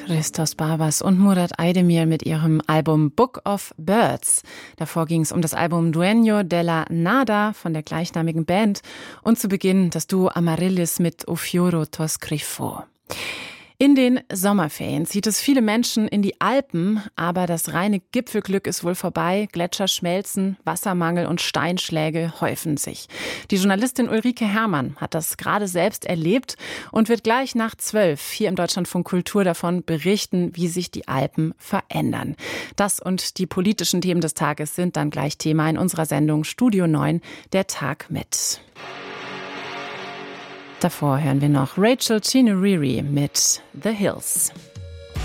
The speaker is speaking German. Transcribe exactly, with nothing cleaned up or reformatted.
Christos Barbas und Murat Aydemir mit ihrem Album Book of Birds. Davor ging es um das Album Dueño de la Nada von der gleichnamigen Band und zu Beginn das Duo Amaryllis mit O Fioro to Scriffo. In den Sommerferien zieht es viele Menschen in die Alpen, aber das reine Gipfelglück ist wohl vorbei. Gletscher schmelzen, Wassermangel und Steinschläge häufen sich. Die Journalistin Ulrike Herrmann hat das gerade selbst erlebt und wird gleich nach zwölf hier im Deutschlandfunk Kultur davon berichten, wie sich die Alpen verändern. Das und die politischen Themen des Tages sind dann gleich Thema in unserer Sendung Studio neun, der Tag mit. Davor hören wir noch Rachel Chinouriri mit The Hills.